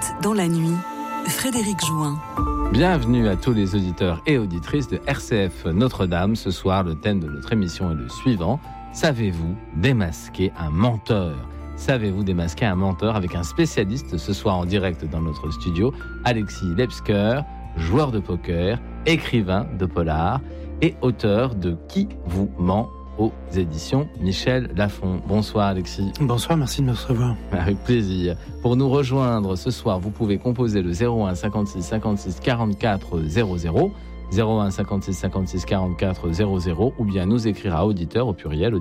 écoute dans la nuit, Frédéric Jouin. Bienvenue à tous les auditeurs et auditrices de RCF Notre-Dame. Ce soir, le thème de notre émission est le suivant. Savez-vous démasquer un menteur ? Savez-vous démasquer un menteur avec un spécialiste ce soir en direct dans notre studio, Alexis Lepsker, joueur de poker, écrivain de polar et auteur de Qui vous ment aux éditions Michel Lafon. Bonsoir Alexis. Bonsoir, merci de me recevoir. Avec plaisir. Pour nous rejoindre ce soir, vous pouvez composer le 01 56 56 44 00, 01 56 56 44 00, ou bien nous écrire à auditeurs au pluriel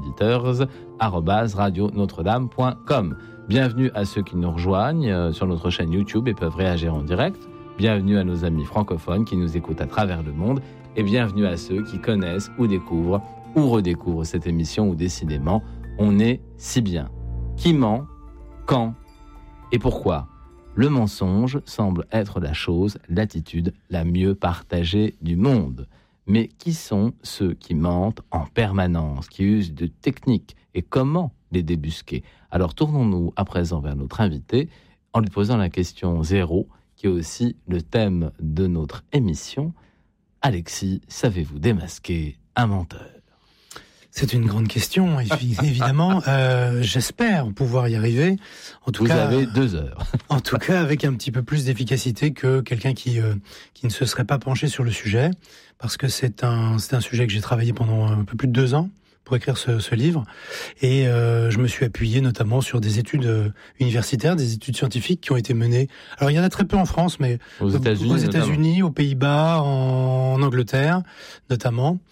auditeurs@radionotre-dame.com. Bienvenue à ceux qui nous rejoignent sur notre chaîne YouTube et peuvent réagir en direct. Bienvenue à nos amis francophones qui nous écoutent à travers le monde. Et bienvenue à ceux qui connaissent ou découvrent ou redécouvrent cette émission où décidément on est si bien. Qui ment ? Quand ? Et pourquoi ? Le mensonge semble être la chose, l'attitude la mieux partagée du monde. Mais qui sont ceux qui mentent en permanence, qui usent de techniques et comment les débusquer ? Alors tournons-nous à présent vers notre invité en lui posant la question 0, qui est aussi le thème de notre émission. Alexis, savez-vous démasquer un menteur ? C'est une grande question, évidemment. J'espère pouvoir y arriver. En tout cas, vous avez 2 heures. En tout cas, avec un petit peu plus d'efficacité que quelqu'un qui ne se serait pas penché sur le sujet, parce que c'est un sujet que j'ai travaillé pendant un peu plus de 2 ans pour écrire ce livre. Et je me suis appuyé notamment sur des études universitaires, des études scientifiques qui ont été menées. Alors, il y en a très peu en France, mais aux États-Unis, aux Pays-Bas, en Angleterre, notamment.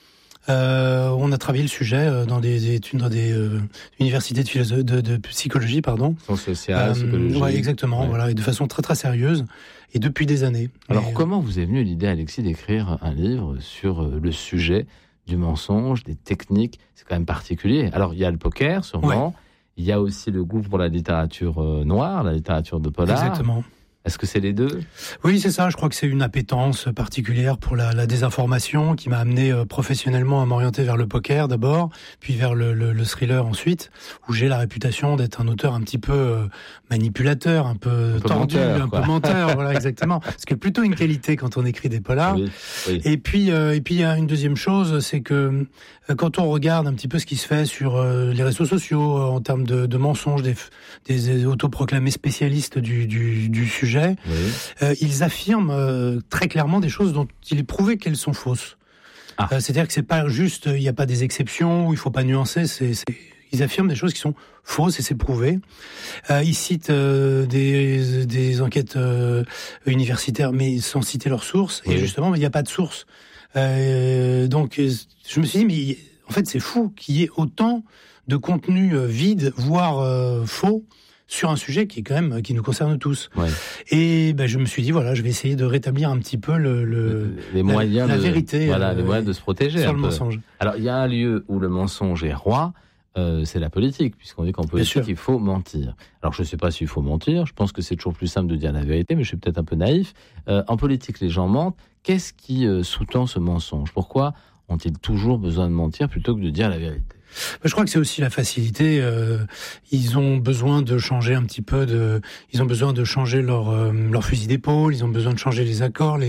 On a travaillé le sujet dans des études, dans des universités de psychologie, Sciences sociales, psychologie. Ouais, exactement, ouais. Voilà, et de façon très très sérieuse, et depuis des années. Alors, comment vous est venue l'idée, Alexis, d'écrire un livre sur le sujet du mensonge, des techniques ? C'est quand même particulier. Alors, il y a le poker, sûrement. Ouais. Il y a aussi le goût pour la littérature noire, la littérature de polar. Exactement. Est-ce que c'est les deux ? Oui, c'est ça. Je crois que c'est une appétence particulière pour la désinformation qui m'a amené professionnellement à m'orienter vers le poker d'abord, puis vers le thriller ensuite, où j'ai la réputation d'être un auteur un petit peu manipulateur, un peu tordu, un peu menteur. Voilà, exactement. Ce qui est plutôt une qualité quand on écrit des polars. Oui, oui. Et puis il y a une deuxième chose, c'est que quand on regarde un petit peu ce qui se fait sur les réseaux sociaux en termes de mensonges, des autoproclamés spécialistes du sujet, oui. Ils affirment très clairement des choses dont il est prouvé qu'elles sont fausses. C'est-à-dire que c'est pas juste, il n'y a pas des exceptions, il faut pas nuancer, ils affirment des choses qui sont fausses et c'est prouvé. Ils citent des enquêtes universitaires, mais sans citer leurs sources, oui. Et justement, il n'y a pas de source. Donc, je me suis dit, mais en fait, c'est fou qu'il y ait autant de contenu vide, voire faux, sur un sujet qui est quand même qui nous concerne tous. Ouais. Et je me suis dit voilà, je vais essayer de rétablir un petit peu les moyens la vérité, les moyens de se protéger sur le mensonge. Alors il y a un lieu où le mensonge est roi, c'est la politique, puisqu'on dit qu'en politique il faut mentir. Alors je ne sais pas s'il faut mentir, je pense que c'est toujours plus simple de dire la vérité, mais je suis peut-être un peu naïf. En politique, les gens mentent. Qu'est-ce qui sous-tend ce mensonge ? Pourquoi ont-ils toujours besoin de mentir plutôt que de dire la vérité ? Je crois que c'est aussi la facilité. Ils ont besoin de changer un petit peu ils ont besoin de changer leur fusil d'épaule. Ils ont besoin de changer les accords.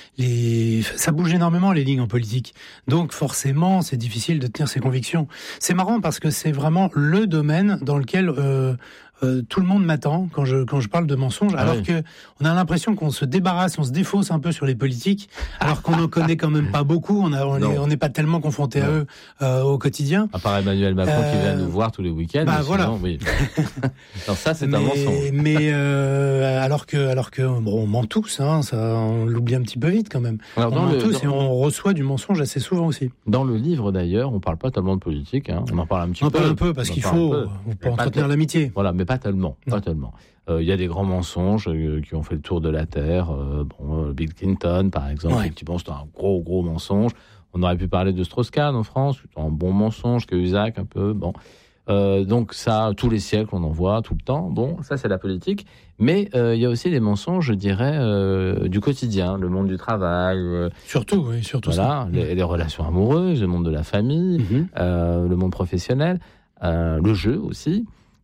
Ça bouge énormément les lignes en politique. Donc forcément, c'est difficile de tenir ses convictions. C'est marrant parce que c'est vraiment le domaine dans lequel tout le monde m'attend quand je parle de mensonges, alors que on a l'impression qu'on se débarrasse, on se défausse un peu sur les politiques, alors qu'on en connaît quand même pas beaucoup. On n'est pas tellement confronté à eux au quotidien. À part Emmanuel Macron qui vient nous voir tous les week-ends. Voilà. Sinon, oui. Alors ça, c'est un mensonge. Mais alors que on ment tous, ça, on l'oublie un petit peu vite quand même. Alors, on ment tous et on reçoit du mensonge assez souvent aussi. Dans le livre d'ailleurs, on parle pas tellement de politique. On en parle un petit peu. On en parle un peu parce qu'il faut pour entretenir l'amitié. Voilà, mais pas tellement. Il y a des grands mensonges qui ont fait le tour de la Terre. Bill Clinton, par exemple, effectivement, c'est un gros mensonge. On aurait pu parler de Strauss-Kahn en France, c'est un bon mensonge, que Cahuzac un peu. Donc ça, tous les siècles, on en voit tout le temps. Bon, ça c'est la politique. Mais il y a aussi des mensonges, je dirais, du quotidien, le monde du travail. Surtout voilà, ça. Les relations amoureuses, le monde de la famille, le monde professionnel, le jeu aussi.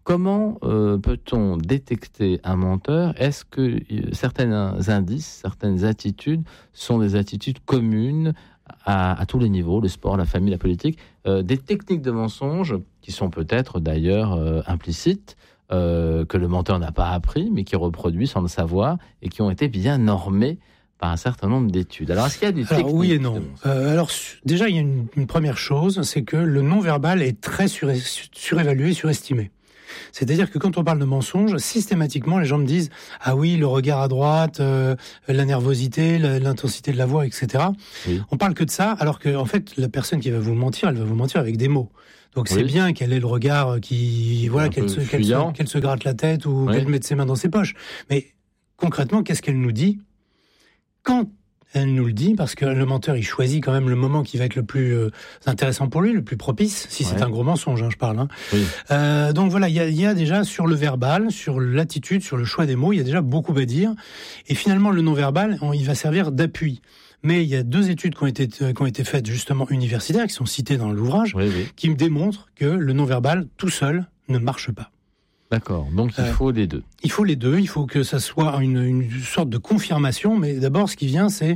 Comment peut-on détecter un menteur ? Est-ce que certains indices, certaines attitudes sont des attitudes communes à tous les niveaux, le sport, la famille, la politique, des techniques de mensonge qui sont peut-être d'ailleurs implicites, que le menteur n'a pas appris, mais qui reproduit sans le savoir et qui ont été bien normées par un certain nombre d'études. Alors, est-ce qu'il y a des techniques ? Oui et non. Alors, déjà, il y a une première chose, c'est que le non-verbal est très surévalué, surestimé. C'est-à-dire que quand on parle de mensonge, systématiquement, les gens me disent « Ah oui, le regard à droite, la nervosité, l'intensité de la voix, etc. » Oui. On parle que de ça, alors que en fait, la personne qui va vous mentir, elle va vous mentir avec des mots. Donc c'est bien qu'elle ait le regard qu'elle se gratte la tête ou qu'elle mette ses mains dans ses poches. Mais concrètement, qu'est-ce qu'elle nous dit ? Quand elle nous le dit, parce que le menteur, il choisit quand même le moment qui va être le plus intéressant pour lui, le plus propice, si c'est un gros mensonge, je parle. Oui. Donc voilà, il y a déjà sur le verbal, sur l'attitude, sur le choix des mots, il y a déjà beaucoup à dire. Et finalement, le non-verbal, il va servir d'appui. Mais il y a 2 études qui ont été faites justement universitaires, qui sont citées dans l'ouvrage, qui me démontrent que le non-verbal, tout seul, ne marche pas. D'accord, donc il faut les deux. Il faut les deux, il faut que ça soit une sorte de confirmation, mais d'abord ce qui vient c'est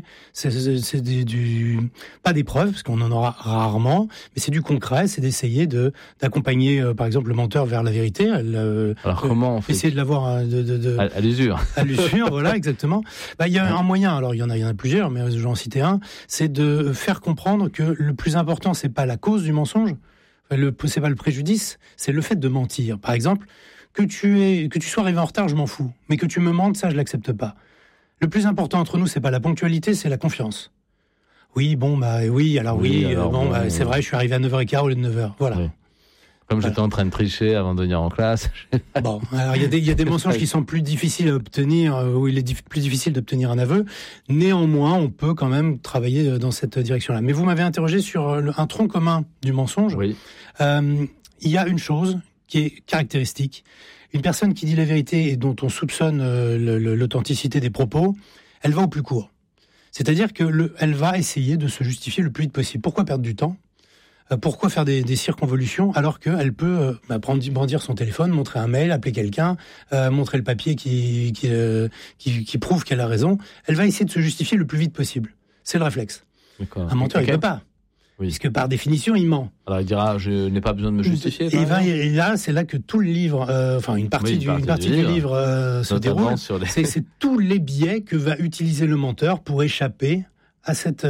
pas des preuves, parce qu'on en aura rarement, mais c'est du concret, c'est d'essayer d'accompagner par exemple le menteur vers la vérité. Alors comment on fait ? Essayer de l'avoir à l'usure. À l'usure, voilà, exactement. Il y a un moyen, alors il y en a plusieurs, mais je vais en citer un, c'est de faire comprendre que le plus important c'est pas la cause du mensonge, c'est pas le préjudice, c'est le fait de mentir. Par exemple, que tu sois arrivé en retard, je m'en fous. Mais que tu me mentes, ça, je l'accepte pas. Le plus important entre nous, c'est pas la ponctualité, c'est la confiance. Oui, c'est vrai, je suis arrivé à 9h15 au lieu de 9h. Voilà. Oui. Comme j'étais en train de tricher avant de venir en classe. Bon, alors il y a des mensonges qui sont plus difficiles à obtenir, où il est plus difficile d'obtenir un aveu. Néanmoins, on peut quand même travailler dans cette direction-là. Mais vous m'avez interrogé sur un tronc commun du mensonge. Oui. Il y a une chose qui est caractéristique. Une personne qui dit la vérité et dont on soupçonne l'authenticité des propos, elle va au plus court. C'est-à-dire que elle va essayer de se justifier le plus vite possible. Pourquoi perdre du temps ? Pourquoi faire des circonvolutions alors qu'elle peut brandir son téléphone, montrer un mail, appeler quelqu'un, montrer le papier qui prouve qu'elle a raison. Elle va essayer de se justifier le plus vite possible. C'est le réflexe. D'accord. Un menteur, il ne peut pas. Oui. Puisque par définition, il ment. Alors il dira, je n'ai pas besoin de me justifier. Et là, c'est là que tout le livre, une partie du livre se déroule. C'est tous les biais que va utiliser le menteur pour échapper à cette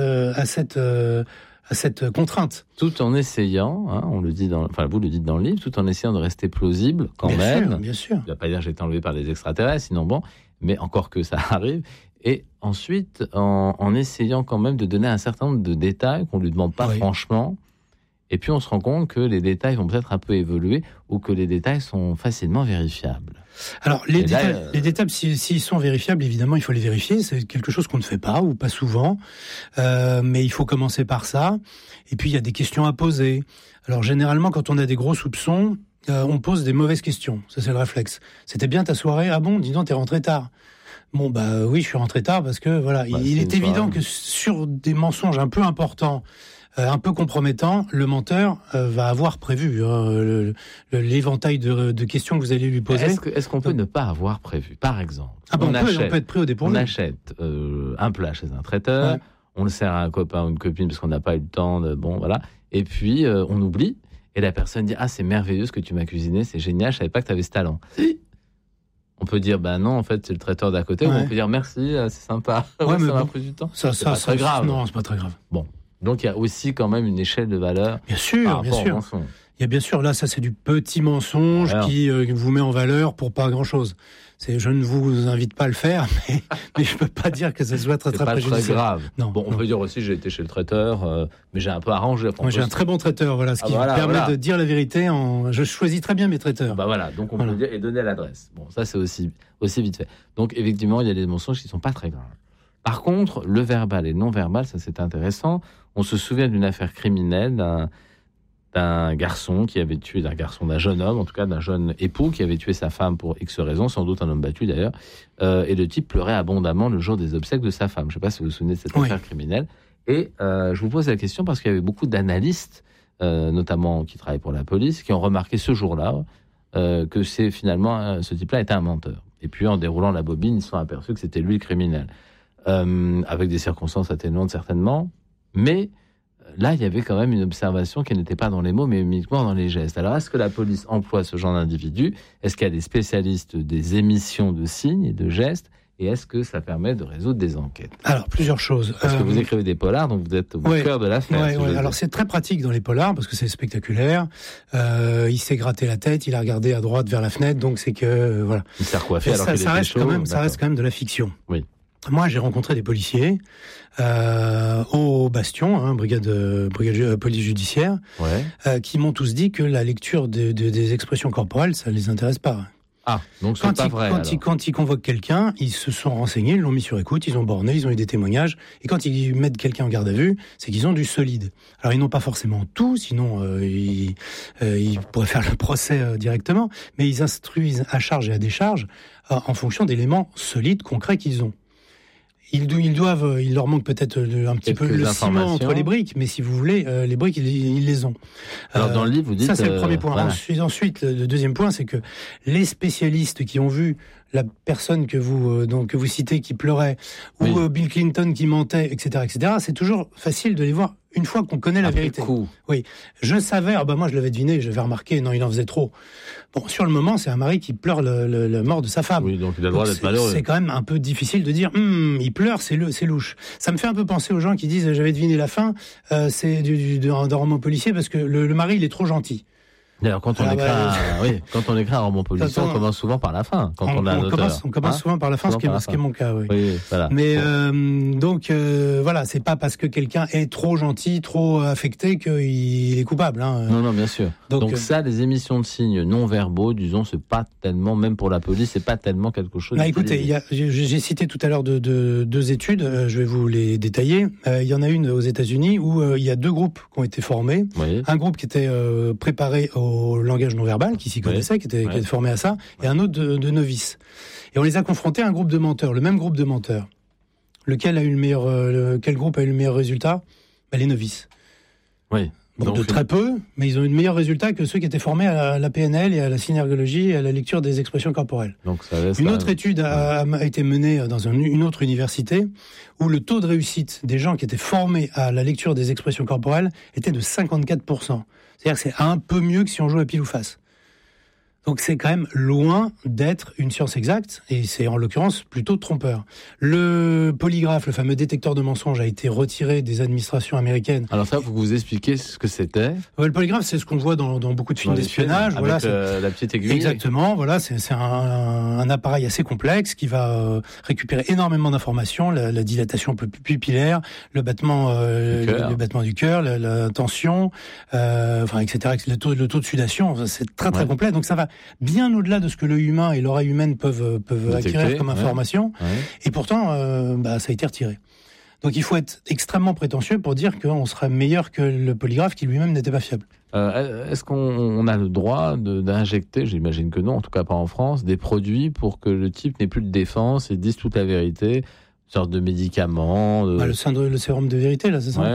contrainte. Tout en essayant, on le dit vous le dites dans le livre, tout en essayant de rester plausible quand même. Bien sûr. Il ne va pas dire j'ai été enlevé par des extraterrestres, sinon bon, mais encore que ça arrive. Et ensuite, en essayant quand même de donner un certain nombre de détails qu'on ne lui demande pas franchement. Et puis on se rend compte que les détails vont peut-être un peu évoluer ou que les détails sont facilement vérifiables. Alors les détails, s'ils sont vérifiables, évidemment, il faut les vérifier. C'est quelque chose qu'on ne fait pas ou pas souvent. Mais il faut commencer par ça. Et puis il y a des questions à poser. Alors généralement, quand on a des gros soupçons, on pose des mauvaises questions. Ça, c'est le réflexe. C'était bien ta soirée ? Ah bon, dis donc, t'es rentré tard. Bon, oui, je suis rentré tard parce que voilà, il est évident que sur des mensonges un peu importants, un peu compromettants, le menteur va avoir prévu l'éventail de questions que vous allez lui poser. Est-ce qu'on peut ne pas avoir prévu ? Par exemple, on peut être pris au dépourvu. On achète un plat chez un traiteur, on le sert à un copain ou une copine parce qu'on n'a pas eu le temps, et puis on oublie, et la personne dit « Ah, c'est merveilleux ce que tu m'as cuisiné, c'est génial, je savais pas que tu avais ce talent. » On peut dire, non, en fait, c'est le traiteur d'à côté. Ou on peut dire, merci, c'est sympa. Ça m'a pris du temps. C'est pas très grave. Non, c'est pas très grave. Bon. Donc, il y a aussi quand même une échelle de valeur. Bien sûr. Il y a bien sûr, là, ça, c'est du petit mensonge qui vous met en valeur pour pas grand-chose. Je ne vous invite pas à le faire, mais je peux pas dire que ça soit très préjudiciable. C'est pas très grave. Non, on peut dire aussi, j'ai été chez le traiteur, mais j'ai un peu arrangé. Moi, j'ai un très bon traiteur, ce qui me permet de dire la vérité. Je choisis très bien mes traiteurs. Donc on peut dire et donner l'adresse. Bon, ça c'est aussi vite fait. Donc effectivement, il y a des mensonges qui sont pas très graves. Par contre, le verbal et le non-verbal, ça c'est intéressant. On se souvient d'une affaire criminelle d'un garçon qui avait tué, d'un jeune homme, en tout cas d'un jeune époux qui avait tué sa femme pour X raisons, sans doute un homme battu d'ailleurs, et le type pleurait abondamment le jour des obsèques de sa femme. Je ne sais pas si vous vous souvenez de cette affaire criminelle. Et je vous pose la question parce qu'il y avait beaucoup d'analystes, notamment qui travaillent pour la police, qui ont remarqué ce jour-là que c'est finalement ce type-là était un menteur. Et puis en déroulant la bobine, ils se sont aperçus que c'était lui le criminel, avec des circonstances atténuantes certainement, mais là il y avait quand même une observation qui n'était pas dans les mots mais uniquement dans les gestes. Alors est-ce que la police emploie ce genre d'individu ? Est-ce qu'il y a des spécialistes des émissions de signes et de gestes ? Et est-ce que ça permet de résoudre des enquêtes ? Alors, plusieurs choses. Parce que vous écrivez des polars, donc vous êtes au cœur de l'affaire. Oui. Alors, c'est très pratique dans les polars, parce que c'est spectaculaire. Il s'est gratté la tête, il a regardé à droite vers la fenêtre, donc c'est que... voilà. Il s'est recoiffé alors qu'il était chaud. Ça reste quand même de la fiction. Oui. Moi, j'ai rencontré des policiers au Bastion, brigade police judiciaire, qui m'ont tous dit que la lecture des expressions corporelles, ça les intéresse pas. Ah, donc c'est pas vrai. Quand ils convoquent quelqu'un, ils se sont renseignés, ils l'ont mis sur écoute, ils ont borné, ils ont eu des témoignages. Et quand ils mettent quelqu'un en garde à vue, c'est qu'ils ont du solide. Alors ils n'ont pas forcément tout, sinon ils pourraient faire le procès directement. Mais ils instruisent à charge et à décharge en fonction d'éléments solides, concrets qu'ils ont. Il leur manque peut-être un petit peu le ciment entre les briques, mais si vous voulez, les briques, ils les ont. Alors dans le livre, vous dites... Ça, c'est le premier point. Voilà. Ensuite, le deuxième point, c'est que les spécialistes qui ont vu la personne que vous citez qui pleurait, ou Bill Clinton qui mentait, etc., c'est toujours facile de les voir une fois qu'on connaît la vérité. Oui, je savais, moi je l'avais deviné, j'avais remarqué, non, il en faisait trop. Bon, sur le moment, c'est un mari qui pleure la mort de sa femme. Oui, donc il a le droit d'être malheureux. C'est quand même un peu difficile de dire, il pleure, c'est louche. Ça me fait un peu penser aux gens qui disent, j'avais deviné la fin, c'est d'un roman policier parce que le mari, il est trop gentil. D'ailleurs, quand on écrit un roman policier, on commence souvent par la fin. Quand on a un auteur. On commence souvent par la fin, ce qui est mon cas. Oui. Oui, voilà. Mais voilà, c'est pas parce que quelqu'un est trop gentil, trop affecté qu'il est coupable. Non, bien sûr. Donc ça, les émissions de signes non verbaux, disons, c'est pas tellement, même pour la police, c'est pas tellement quelque chose. Écoutez, j'ai cité tout à l'heure deux études. Je vais vous les détailler. Il y en a une aux États-Unis où il y a deux groupes qui ont été formés. Oui. Un groupe qui était préparé au langage non verbal, qui s'y connaissait, qui était formé à ça, et un autre de novices. Et on les a confrontés à un groupe de menteurs, le même groupe de menteurs. Quel groupe a eu le meilleur résultat ? Les novices. Oui. Donc de très peu, mais ils ont eu de meilleurs résultats que ceux qui étaient formés à la PNL et à la synergologie et à la lecture des expressions corporelles. Donc ça laisse une autre étude a été menée dans une autre université où le taux de réussite des gens qui étaient formés à la lecture des expressions corporelles était de 54%. C'est-à-dire que c'est un peu mieux que si on jouait à pile ou face. Donc c'est quand même loin d'être une science exacte, et c'est en l'occurrence plutôt trompeur. Le polygraphe, le fameux détecteur de mensonges, a été retiré des administrations américaines. Alors ça, faut que vous expliquiez ce que c'était. Le polygraphe, c'est ce qu'on voit dans beaucoup de films d'espionnage. Avec la petite aiguille. Exactement, voilà, c'est un appareil assez complexe qui va récupérer énormément d'informations, la dilatation pupillaire, le battement du cœur, la tension, etc., le taux de sudation, c'est très très complet, donc ça va bien au-delà de ce que l'œil humain et l'oreille humaine peuvent acquérir comme information. Et pourtant, ça a été retiré. Donc il faut être extrêmement prétentieux pour dire qu'on serait meilleur que le polygraphe qui lui-même n'était pas fiable. Est-ce qu'on a le droit d'injecter, j'imagine que non, en tout cas pas en France, des produits pour que le type n'ait plus de défense et dise toute la vérité, une sorte de médicament le sérum de vérité, là, c'est ça ?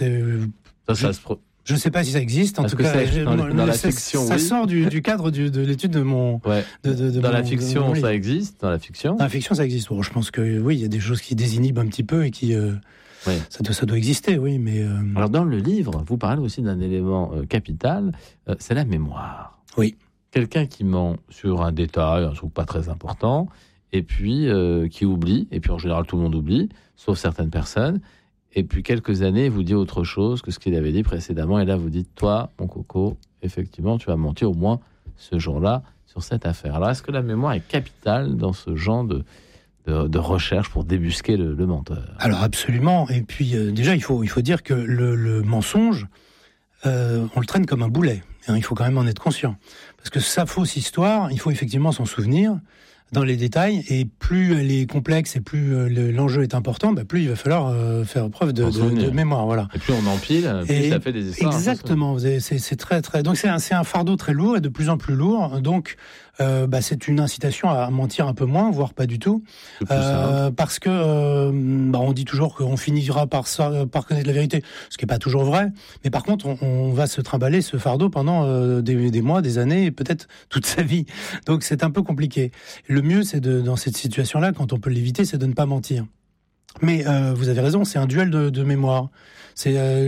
Je ne sais pas si ça existe, en tout cas. Dans la fiction, ça sort du cadre de l'étude de mon... Dans la fiction, ça existe. Dans la fiction, ça existe. Bon, je pense que oui, il y a des choses qui désinhibent un petit peu et qui... Ça doit exister, oui, mais... Alors, dans le livre, vous parlez aussi d'un élément capital, c'est la mémoire. Oui. Quelqu'un qui ment sur un détail, un truc pas très important, et puis qui oublie, et puis en général, tout le monde oublie, sauf certaines personnes. Et puis quelques années, il vous dit autre chose que ce qu'il avait dit précédemment. Et là, vous dites, toi, mon coco, effectivement, tu as menti au moins ce jour-là sur cette affaire. Alors, est-ce que la mémoire est capitale dans ce genre de recherche pour débusquer le menteur ? Alors, absolument. Et puis, déjà, il faut dire que le mensonge, on le traîne comme un boulet. Il faut quand même en être conscient. Parce que sa fausse histoire, il faut effectivement s'en souvenir dans les détails, et plus elle est complexe et plus l'enjeu est important, plus il va falloir faire preuve de mémoire, voilà. Et plus on empile, plus ça fait des histoires. Exactement, c'est très très. Donc c'est un fardeau très lourd et de plus en plus lourd. Donc c'est une incitation à mentir un peu moins, voire pas du tout, parce que on dit toujours qu'on finira par connaître la vérité, ce qui est pas toujours vrai. Mais par contre, on va se trimballer ce fardeau pendant des mois, des années, et peut-être toute sa vie. Donc c'est un peu compliqué. Le mieux, c'est dans cette situation-là, quand on peut l'éviter, c'est de ne pas mentir. Mais vous avez raison, c'est un duel de mémoire. C'est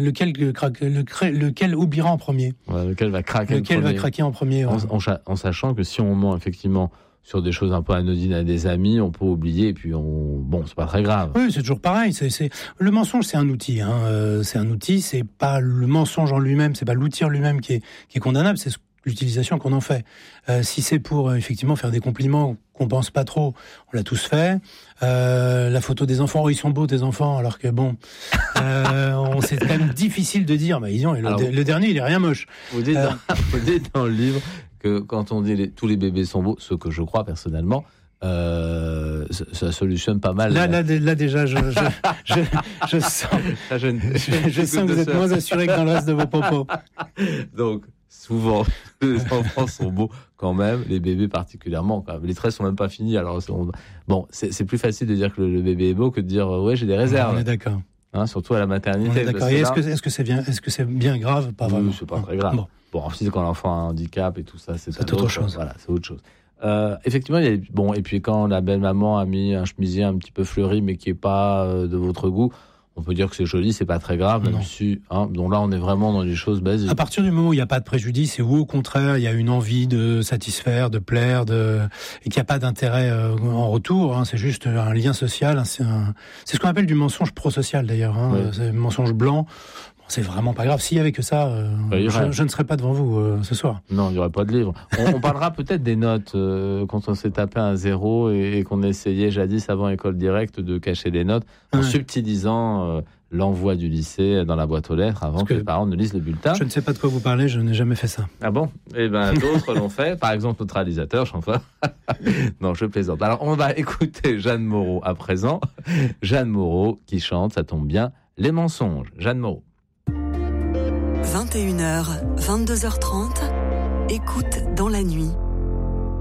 lequel oubliera en premier. Ouais, lequel va craquer en premier. Ouais. En sachant que si on ment effectivement sur des choses un peu anodines à des amis, on peut oublier et puis c'est pas très grave. Oui, c'est toujours pareil. Le mensonge, c'est un outil. C'est un outil. C'est pas le mensonge en lui-même, c'est pas l'outil en lui-même qui est condamnable. C'est l'utilisation qu'on en fait. Si c'est pour effectivement faire des compliments qu'on pense pas trop, on l'a tous fait. La photo des enfants, ils sont beaux tes enfants, alors que c'est quand même difficile de dire. Le dernier, il est rien moche. Vous dites dans le livre que quand on dit tous les bébés sont beaux, ce que je crois personnellement, ça solutionne pas mal. Là déjà, je sens que vous êtes moins assuré que dans le reste de vos propos. Donc, souvent, les enfants sont beaux quand même, les bébés particulièrement. Les traits sont même pas finis. Alors, c'est plus facile de dire que le bébé est beau que de dire ouais, j'ai des réserves. On est d'accord. Surtout à la maternité. D'accord. Et est-ce que c'est bien grave? Pas vraiment. C'est pas très grave. Bon, si quand l'enfant a un handicap et tout ça, c'est autre chose. Voilà, c'est autre chose. Effectivement, et puis quand la belle maman a mis un chemisier un petit peu fleuri, mais qui est pas de votre goût, on peut dire que c'est joli, c'est pas très grave, même si, donc là, on est vraiment dans des choses basiques. À partir du moment où il n'y a pas de préjudice, et où au contraire, il y a une envie de satisfaire, de plaire, et qu'il n'y a pas d'intérêt en retour, c'est juste un lien social, c'est ce qu'on appelle du mensonge prosocial d'ailleurs, c'est un mensonge blanc. C'est vraiment pas grave. S'il y avait que ça, je ne serais pas devant vous ce soir. Non, il n'y aurait pas de livre. On parlera peut-être des notes quand on s'est tapé un 0 et qu'on essayait jadis avant École Directe de cacher des notes en subtilisant l'envoi du lycée dans la boîte aux lettres avant que les parents ne lisent le bulletin. Je ne sais pas de quoi vous parlez, je n'ai jamais fait ça. Ah bon? D'autres l'ont fait. Par exemple, notre réalisateur, Chanfort. Non, je plaisante. Alors, on va écouter Jeanne Moreau à présent. Jeanne Moreau qui chante, ça tombe bien, Les mensonges. Jeanne Moreau. 21h, 22h30, écoute dans la nuit.